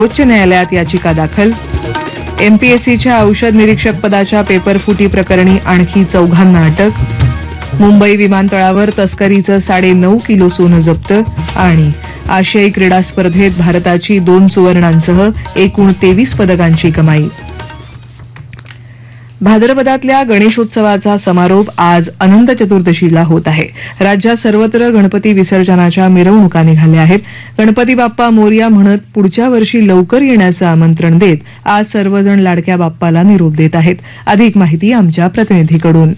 उच्च न्यायालयात याचिका दाखल. एमपीएससीच्या औषध निरीक्षक पदाच्या पेपरफुटी प्रकरणी आणखी 4घांना अटक. मुंबई विमानतळावर तस्करीचं 9.5 किलो सोनं जप्त. आणि आशियाई क्रीडा स्पर्धेत भारताची 2 सुवर्णांसह एकूण 23 पदकांची कमाई. भाद्रपदातल्या गणेशोत्सवाचा समारोप आज अनंत चतुर्दशीला होत आहे. राज्यात सर्वत्र गणपती विसर्जनाच्या मिरवणुका निघाल्या आहेत. गणपती बाप्पा मोरया म्हणत पुढच्या वर्षी लवकर येण्याचं आमंत्रण देत आज सर्वजण लाडक्या बाप्पाला निरोप देत आहेत. अधिक माहिती आमच्या प्रतिनिधीकडून.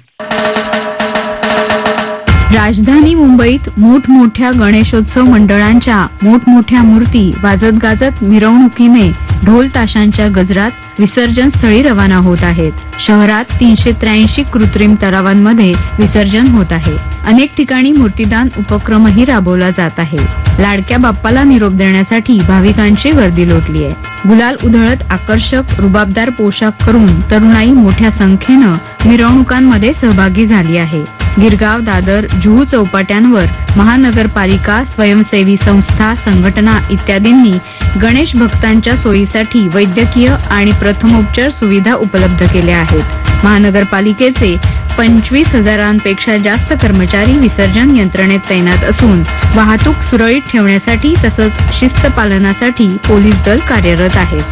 राजधानी मुंबईत मोठमोठ्या गणेशोत्सव मंडळांच्या मोठमोठ्या मूर्ती वाजत गाजत मिरवणुकीने ढोल ताशांच्या गजरात विसर्जन स्थळी रवाना होत आहेत. शहरात 383 कृत्रिम तलावांमध्ये विसर्जन होत आहे. अनेक ठिकाणी मूर्तीदान उपक्रमही राबवला जात आहे. लाडक्या बाप्पाला निरोप देण्यासाठी भाविकांची गर्दी लोटली आहे. गुलाल उधळत आकर्षक रुबाबदार पोशाख करून तरुणाई मोठ्या संख्येनं मिरवणुकांमध्ये सहभागी झाली आहे. गिरगाव, दादर, जुहू चौपाट्यांवर महानगरपालिका, स्वयंसेवी संस्था, संघटना इत्यादींनी गणेश भक्तांच्या सोयीसाठी वैद्यकीय आणि प्रथमोपचार सुविधा उपलब्ध केल्या आहेत. महानगरपालिकेचे 25,000पेक्षा जास्त कर्मचारी विसर्जन यंत्रणेत तैनात असून वाहतूक सुरळीत ठेवण्यासाठी तसंच शिस्त पालनासाठी पोलीस दल कार्यरत आहेत.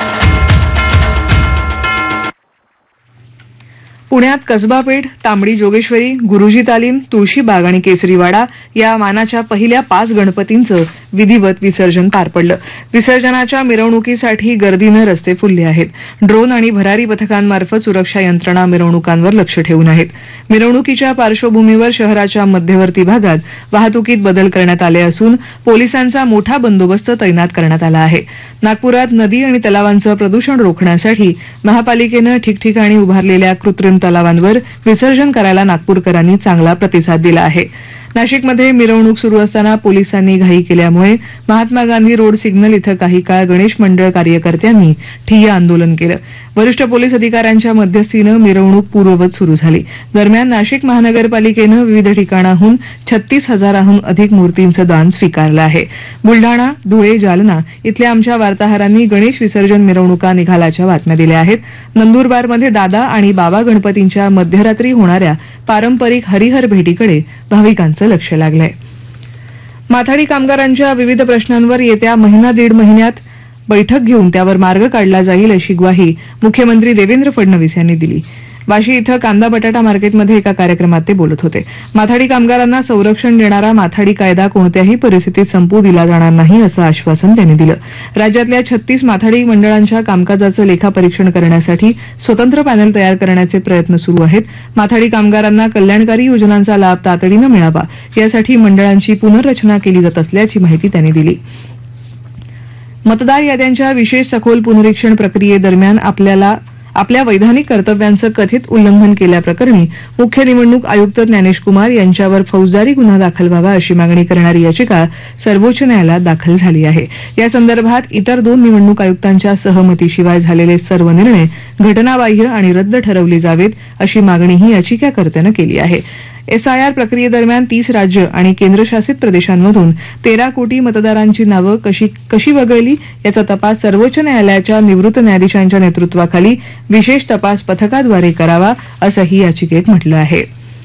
पुण्यात कसबा पेठ, तांबडी जोगेश्वरी, गुरुजी तालीम, तुळशीबाग आणि केसरीवाडा या मानाच्या पहिल्या 5 गणपतींचं विधिवत विसर्जन पार पडलं. विसर्जनाच्या मिरवणुकीसाठी गर्दीनं रस्ते फुलले आहेत. ड्रोन आणि भरारी पथकांमार्फत सुरक्षा यंत्रणा मिरवणुकांवर लक्ष ठेवून आहेत. मिरवणुकीच्या पार्श्वभूमीवर शहराच्या मध्यवर्ती भागात वाहतुकीत बदल करण्यात आले असून पोलिसांचा मोठा बंदोबस्त तैनात करण्यात आला आहे. नागपुरात नदी आणि तलावांचं प्रदूषण रोखण्यासाठी महापालिकेनं ठिकठिकाणी उभारलेल्या कृत्रिम तलावांवर विसर्जन करायला नागपूरकरांनी चांगला प्रतिसाद दिला आहे. नाशिकमध्ये मिरवणूक सुरू असताना पोलिसांनी घाई केल्यामुळे महात्मा गांधी रोड सिग्नल इथं काही काळ गणेश मंडळ कार्यकर्त्यांनी ठिय्या आंदोलन केलं. वरिष्ठ पोलीस अधिकाऱ्यांच्या मध्यस्थीनं मिरवणूक पूर्ववत सुरू झाली. दरम्यान नाशिक महानगरपालिकेनं विविध ठिकाणाहून 36,000हून अधिक मूर्तींचं दान स्वीकारलं आहे. बुलढाणा, धुळे, जालना इथल्या आमच्या वार्ताहरांनी गणेश विसर्जन मिरवणुका निघाल्याच्या बातम्या दिल्या आहेत. नंदुरबारमध्ये दादा आणि बाबा गणपतींच्या मध्यरात्री होणाऱ्या पारंपरिक हरिहर भेटीकडे भाविकांचं लक्ष लागलंय. माथाडी कामगारांच्या विविध प्रश्नांवर येत्या महिना-दीड महिन्यात बैठक घेऊन त्यावर मार्ग काढला जाईल अशी ग्वाही मुख्यमंत्री देवेंद्र फडणवीस यांनी दिली. वाशी इथं कांदा बटाटा मार्केटमध्ये एका कार्यक्रमात ते बोलत होते. माथाडी कामगारांना संरक्षण देणारा माथाडी कायदा कोणत्याही परिस्थितीत संपवू दिला जाणार नाही असं आश्वासन त्यांनी दिलं. राज्यातल्या 36 माथाडी मंडळांच्या कामकाजाचं लेखापरीक्षण करण्यासाठी स्वतंत्र पॅनल तयार करण्याचे प्रयत्न सुरू आहेत. माथाडी कामगारांना कल्याणकारी योजनांचा लाभ तातडीनं मिळावा यासाठी मंडळांची पुनर्रचना केली जात असल्याची माहिती त्यांनी दिली. मतदार याद्यांच्या विशेष सखोल पुनरीक्षण प्रक्रियेदरम्यान आपल्या वैधानिक कर्तव्यांचं कथित उल्लंघन केल्याप्रकरणी मुख्य निवडणूक आयुक्त ज्ञानेश कुमार यांच्यावर फौजदारी गुन्हा दाखल व्हावा अशी मागणी करणारी याचिका सर्वोच्च न्यायालयात दाखल झाली आहे. या संदर्भात इतर 2 निवडणूक आयुक्तांच्या सहमतीशिवाय झालेले सर्व निर्णय घटनाबाह्य आणि रद्द ठरवले जावेत अशी मागणीही याचिकाकर्त्यानं केली आहे. एसआयआर प्रक्रियेदरम्यान 30 राज्य आणि केंद्रशासित प्रदेशांमधून 13 कोटी मतदारांची नावं कशी वगळली याचा तपास सर्वोच्च न्यायालयाच्या निवृत्त न्यायाधीशांच्या नेतृत्वाखाली विशेष तपास पथकाद्वारे करावा असंही याचिकेत म्हटलं आहे.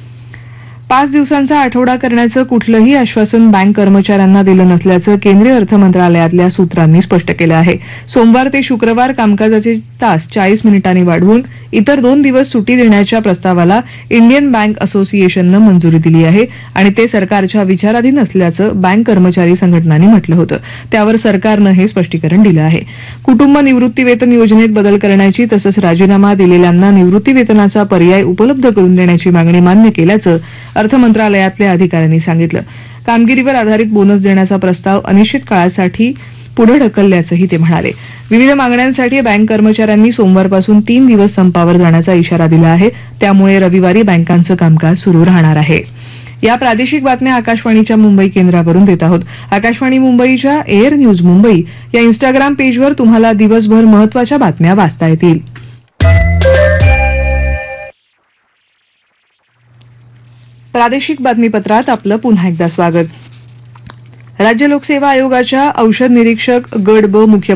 5 दिवसांचा आठवडा करण्याचं कुठलंही आश्वासन बँक कर्मचाऱ्यांना दिलं नसल्याचं केंद्रीय अर्थ मंत्रालयातल्या सूत्रांनी स्पष्ट केलं आहे. सोमवार ते शुक्रवार कामकाजाचे तास 40 मिनिटांनी वाढवून इतर 2 दिवस सुट्टी देण्याच्या प्रस्तावाला इंडियन बँक असोसिएशननं मंजुरी दिली आहे आणि ते सरकारच्या विचाराधीन असल्याचं बँक कर्मचारी संघटनांनी म्हटलं होतं. त्यावर सरकारनं हे स्पष्टीकरण दिलं आहे. कुटुंब निवृत्तीवेतन योजनेत बदल करण्याची तसंच राजीनामा दिलेल्यांना निवृत्तीवेतनाचा पर्याय उपलब्ध करून देण्याची मागणी मान्य केल्याचं अर्थ मंत्रालयातल्या अधिकाऱ्यांनी सांगितलं. कामगिरीवर आधारित बोनस देण्याचा प्रस्ताव अनिश्चित काळासाठी पुढे ढकलल्याचंही ते म्हणाले. विविध मागण्यांसाठी बँक कर्मचाऱ्यांनी सोमवारपासून 3 दिवस संपावर जाण्याचा इशारा दिला आहे. त्यामुळे रविवारी बँकांचं कामकाज सुरू राहणार आहे. या प्रादेशिक बातम्या आकाशवाणीच्या मुंबई केंद्रावरून देत आहोत. आकाशवाणी मुंबईच्या एअर न्यूज मुंबई या इंस्टाग्राम पेजवर तुम्हाला दिवसभर महत्त्वाच्या बातम्या वाचता येतील. प्रादेशिक बातमीपत्रात आपलं पुन्हा एकदा स्वागत. राज्य लोकसेवा आयोगाच्या औषध निरीक्षक गट ब मुख्य